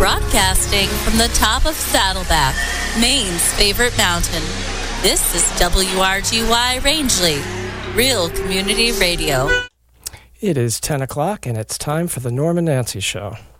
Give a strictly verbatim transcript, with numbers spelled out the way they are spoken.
Broadcasting from the top of Saddleback, Maine's favorite mountain. This is W R G Y Rangeley, Real Community Radio. It is ten o'clock, and it's time for the Norman Nancy Show.